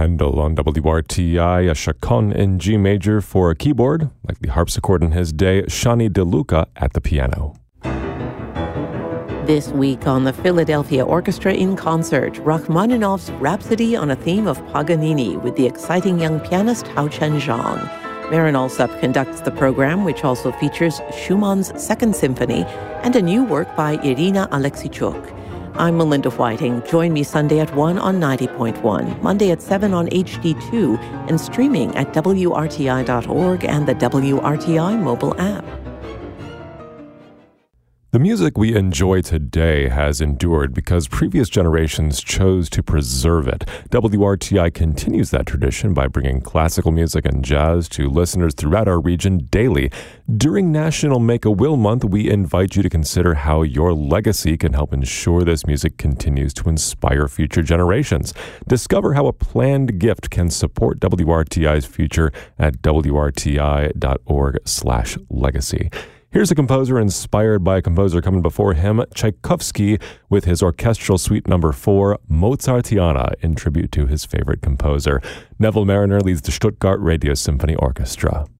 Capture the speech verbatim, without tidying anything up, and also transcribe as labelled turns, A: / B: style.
A: Handel on W R T I, a chaconne in G major for a keyboard, like the harpsichord in his day, Shani DeLuca at the piano.
B: This week on the Philadelphia Orchestra in Concert, Rachmaninoff's Rhapsody on a theme of Paganini with the exciting young pianist Hao Chen-zhang. Marin Alsop conducts the program, which also features Schumann's Second Symphony and a new work by Irina Alexichuk. I'm Melinda Whiting. Join me Sunday at one on ninety point one, Monday at seven on H D two, and streaming at W R T I dot org and the W R T I mobile app.
A: The music we enjoy today has endured because previous generations chose to preserve it. W R T I continues that tradition by bringing classical music and jazz to listeners throughout our region daily. During National Make-A-Will Month, we invite you to consider how your legacy can help ensure this music continues to inspire future generations. Discover how a planned gift can support W R T I's future at W R T I dot org slash legacy. Here's a composer inspired by a composer coming before him, Tchaikovsky, with his orchestral suite number four, Mozartiana, in tribute to his favorite composer. Neville Mariner leads the Stuttgart Radio Symphony Orchestra.